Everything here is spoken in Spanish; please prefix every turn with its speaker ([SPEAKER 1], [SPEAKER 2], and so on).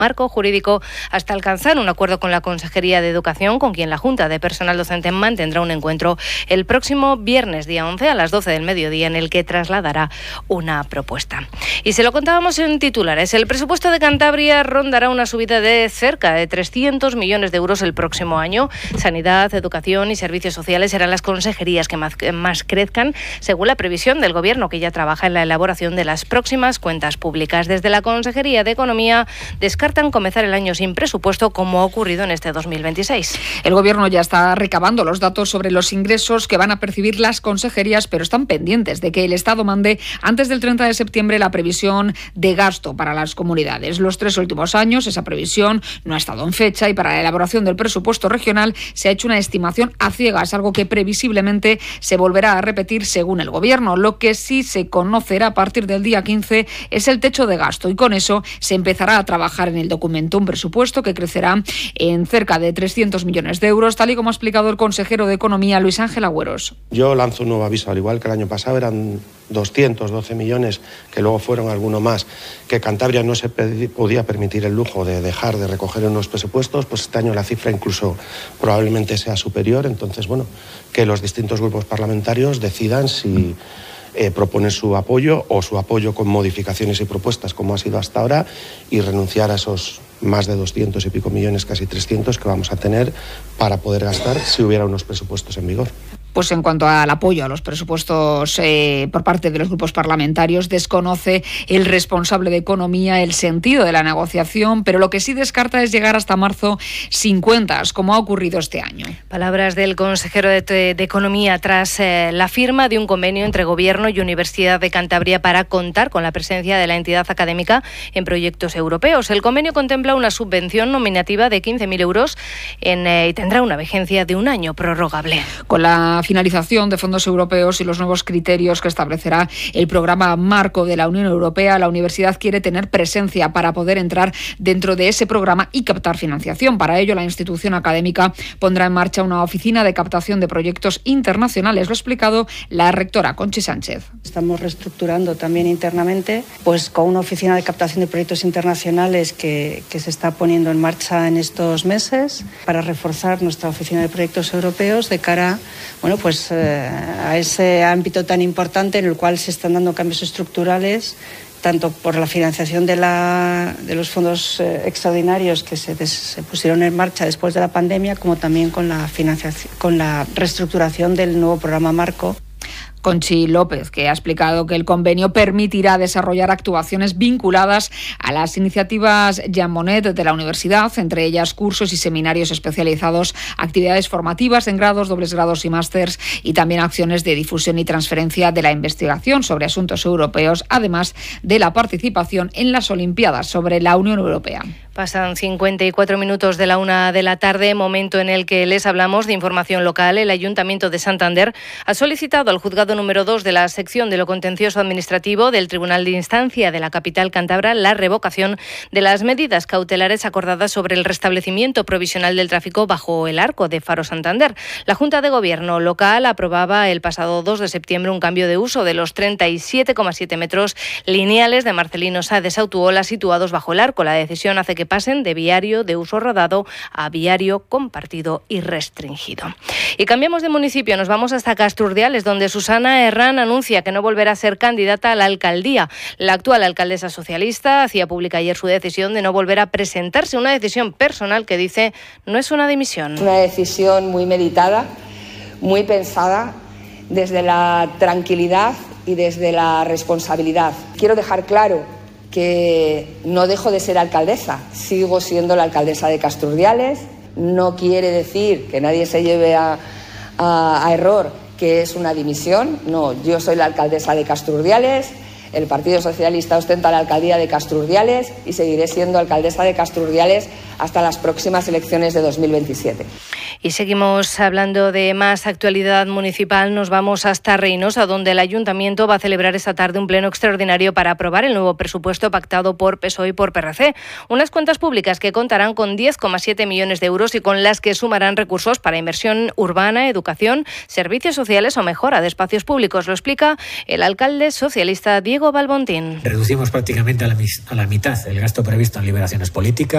[SPEAKER 1] marco jurídico hasta alcanzar un acuerdo con la Consejería de Educación, con quien la Junta de Personal Docente mantendrá un encuentro el próximo viernes, día 11, a las 12 del mediodía, en el que trasladará una propuesta. Y se lo contábamos en titulares. El presupuesto de Cantabria rondará una subida de cerca de 300 millones de euros el próximo año. Sanidad, Educación y Servicios Sociales serán las consejerías que más crezcan, según la previsión del Gobierno, que ya trabaja en la elaboración de las próximas cuentas públicas. Desde la Consejería de Economía descartan comenzar el año sin presupuesto, como ha ocurrido en este 2026.
[SPEAKER 2] El Gobierno ya está recabando los datos sobre los ingresos que van a percibir las consejerías, pero están pendientes de que el Estado mande antes del 30 de septiembre la previsión de gasto para las comunidades. Los 3 últimos años esa previsión no ha estado en fecha y para la elaboración del presupuesto regional se ha hecho una estimación a ciegas, algo que previsiblemente se volverá a repetir según el Gobierno. Lo que sí se conocerá a partir del día 15 es el techo de gasto, y con eso se empezará a trabajar en el documento, un presupuesto que crecerá en cerca de 300 millones de euros, tal y como ha explicado el consejero de Economía, Luis Ángel Agüeros.
[SPEAKER 3] Yo lanzo un nuevo aviso, al igual que el año pasado eran 212 millones, que luego fueron alguno más, que Cantabria no se podía permitir el lujo de dejar de recoger en unos presupuestos, pues este año la cifra incluso probablemente sea superior. Entonces, bueno, que los distintos grupos parlamentarios decidan si proponen su apoyo o su apoyo con modificaciones y propuestas, como ha sido hasta ahora, y renunciar a esos más de 200 y pico millones, casi 300, que vamos a tener para poder gastar si hubiera unos presupuestos en vigor.
[SPEAKER 2] Pues en cuanto al apoyo a los presupuestos por parte de los grupos parlamentarios, desconoce el responsable de Economía el sentido de la negociación, pero lo que sí descarta es llegar hasta marzo sin cuentas, como ha ocurrido este año.
[SPEAKER 1] Palabras del consejero de Economía tras la firma de un convenio entre Gobierno y Universidad de Cantabria para contar con la presencia de la entidad académica en proyectos europeos. El convenio contempla una subvención nominativa de 15.000 euros y tendrá una vigencia de un año prorrogable.
[SPEAKER 2] Con la finalización de fondos europeos y los nuevos criterios que establecerá el programa marco de la Unión Europea, la universidad quiere tener presencia para poder entrar dentro de ese programa y captar financiación. Para ello, la institución académica pondrá en marcha una oficina de captación de proyectos internacionales. Lo ha explicado la rectora Conchi Sánchez.
[SPEAKER 4] Estamos reestructurando también internamente, pues con una oficina de captación de proyectos internacionales que se está poniendo en marcha en estos meses para reforzar nuestra oficina de proyectos europeos de cara a ese ámbito tan importante en el cual se están dando cambios estructurales, tanto por la financiación de los fondos extraordinarios que se pusieron en marcha después de la pandemia, como también con la reestructuración del nuevo programa marco.
[SPEAKER 2] Conchi López, que ha explicado que el convenio permitirá desarrollar actuaciones vinculadas a las iniciativas Jean Monnet de la universidad, entre ellas cursos y seminarios especializados, actividades formativas en grados, dobles grados y másters, y también acciones de difusión y transferencia de la investigación sobre asuntos europeos, además de la participación en las Olimpiadas sobre la Unión Europea.
[SPEAKER 1] Pasan 54 minutos de la 1 de la tarde, momento en el que les hablamos de información local. El Ayuntamiento de Santander ha solicitado al juzgado número 2 de la sección de lo contencioso administrativo del Tribunal de Instancia de la capital cántabra la revocación de las medidas cautelares acordadas sobre el restablecimiento provisional del tráfico bajo el arco de Faro Santander. La Junta de Gobierno local aprobaba el pasado 2 de septiembre un cambio de uso de los 37,7 metros lineales de Marcelino Sá de Sautuola situados bajo el arco. La decisión hace que pasen de viario de uso rodado a viario compartido y restringido. Y cambiamos de municipio, nos vamos hasta Casturdiales, donde Susana Herrán anuncia que no volverá a ser candidata a la alcaldía. La actual alcaldesa socialista hacía pública ayer su decisión de no volver a presentarse, una decisión personal que dice no es una dimisión.
[SPEAKER 5] Una decisión muy meditada, muy pensada, desde la tranquilidad y desde la responsabilidad. Quiero dejar claro que no dejo de ser alcaldesa, sigo siendo la alcaldesa de Casturdiales. No quiere decir que nadie se lleve a error que es una dimisión. No, yo soy la alcaldesa de Casturdiales, el Partido Socialista ostenta la alcaldía de Casturdiales y seguiré siendo alcaldesa de Casturdiales hasta las próximas elecciones de 2027.
[SPEAKER 1] Y seguimos hablando de más actualidad municipal. Nos vamos hasta Reynosa, donde el Ayuntamiento va a celebrar esta tarde un pleno extraordinario para aprobar el nuevo presupuesto pactado por PSOE y por PRC. Unas cuentas públicas que contarán con 10,7 millones de euros y con las que sumarán recursos para inversión urbana, educación, servicios sociales o mejora de espacios públicos. Lo explica el alcalde socialista Diego Balbontín.
[SPEAKER 6] Reducimos prácticamente a la mitad el gasto previsto en liberaciones políticas.